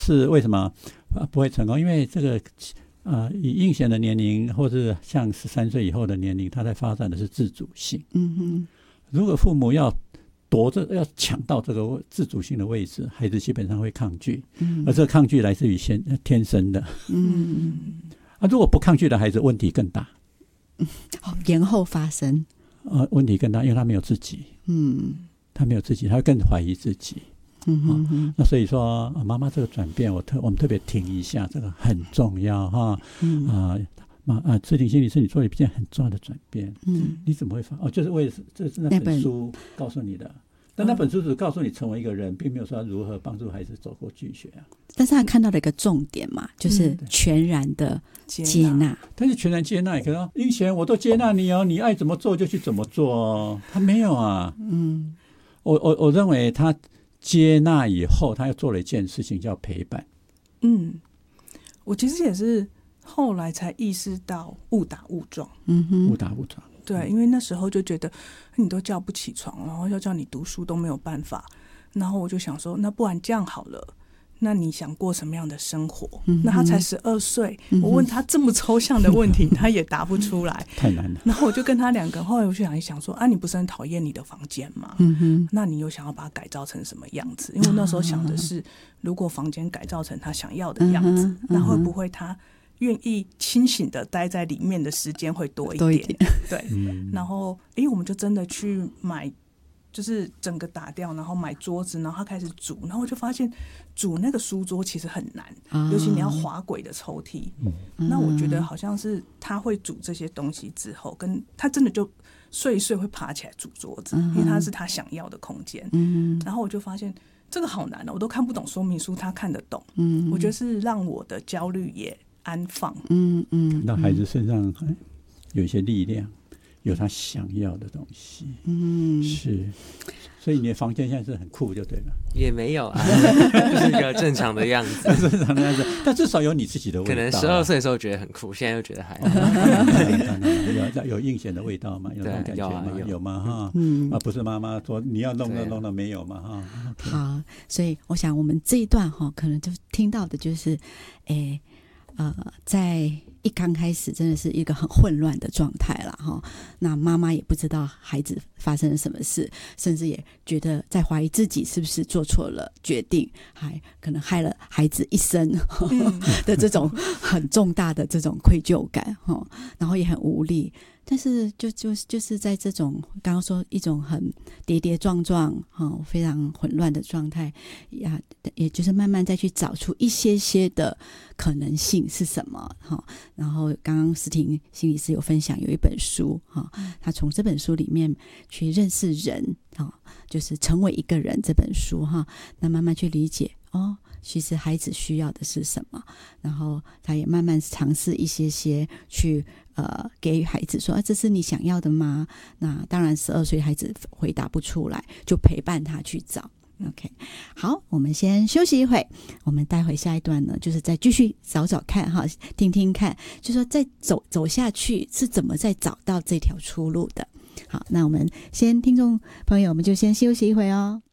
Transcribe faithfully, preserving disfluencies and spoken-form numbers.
是为什么不会成功？因为这个呃，以应贤的年龄，或是像十三岁以后的年龄，他在发展的是自主性。嗯哼，如果父母要夺着要抢到这个自主性的位置，孩子基本上会抗拒，嗯、而这个抗拒来自于先天生的。嗯啊，如果不抗拒的孩子，问题更大。 嗯，延后发生。 呃，问题更大，因为他没有自己。嗯，他没有自己，他会更怀疑自己。嗯哼哼、哦，那所以说，妈妈这个转变，我特我们特别停一下，这个很重要哈。嗯啊，妈啊，智婷心理师，你做了一件很重要的转变。嗯，你怎么会发？哦，就是为这是那本书告诉你的。但那本书只告诉你成为一个人，并没有说如何帮助孩子走过拒绝啊。 但是他看到了一个重点嘛，就是全然的接纳。嗯、 但是全然接纳，可能应贤我都接纳你哦，你爱怎么做就去怎么做哦。他没有啊。嗯，我我我认为他接纳以后，他又做了一件事情叫陪伴。 嗯，我其实也是后来才意识到误打误撞。 嗯哼，误打误撞。 对，因为那时候就觉得你都叫不起床，然后要叫你读书都没有办法，然后我就想说，那不然这样好了，那你想过什么样的生活？嗯、那他才十二岁，我问他这么抽象的问题，他也答不出来， 太难了。 然后我就跟他两个，后来我就想一想说，啊，你不是很讨厌你的房间吗？嗯哼，那你有想要把它改造成什么样子？因为我那时候想的是，如果房间改造成他想要的样子，嗯、那会不会他愿意清醒的待在里面的时间会多一点？多一点对，嗯、然后哎，我们就真的去买。就是整个打掉，然后买桌子，然后他开始煮，然后我就发现煮那个书桌其实很难，啊、尤其你要滑轨的抽屉。嗯、那我觉得好像是他会煮这些东西之后，跟他真的就睡一睡会爬起来煮桌子，嗯、因为他是他想要的空间。嗯、然后我就发现这个好难哦，我都看不懂说明书，他看得懂。嗯、我觉得是让我的焦虑也安放。嗯嗯，那孩子身上有一些力量。有他想要的东西，嗯，是，所以你的房间现在是很酷，就对了。 也没有啊，就是一个正常的样子， 正常的样子。但至少有你自己的味道、啊。 可能十二岁的时候觉得很酷，现在又觉得还好。 有有应显的味道嘛？有那种感觉吗？有, 有吗？哈，嗯，啊，不是妈妈说你要弄弄弄的没有嘛？哈。 好，所以我想我们这一段哈，可能就听到的就是，诶，呃，在。一刚开始真的是一个很混乱的状态啦齁，那妈妈也不知道孩子发生了什么事，甚至也觉得在怀疑自己是不是做错了决定，还可能害了孩子一生的这种很重大的这种愧疚感齁，然后也很无力。但是就就就是在这种刚刚说一种很跌跌撞撞、哦、非常混乱的状态呀，也就是慢慢再去找出一些些的可能性是什么、哦、然后刚刚思婷心理师有分享有一本书、哦、他从这本书里面去认识人、哦、就是成为一个人这本书、哦、那慢慢去理解哦，其实孩子需要的是什么，然后他也慢慢尝试一些些去呃给予孩子说、啊、这是你想要的吗？那当然十二岁孩子回答不出来，就陪伴他去找。 OK， 好，我们先休息一会，我们待会下一段呢就是再继续找找看哈，听听看就说再走走下去是怎么再找到这条出路的。好，那我们先听众朋友我们就先休息一会哦。